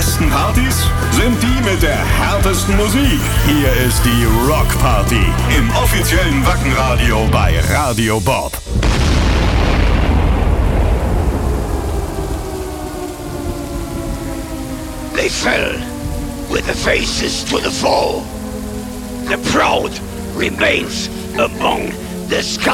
besten Partys sind die mit der härtesten Musik. Hier ist die Rock Party im offiziellen Wackenradio bei Radio Bob. They fell with the faces to the foe. The proud remains among the scum.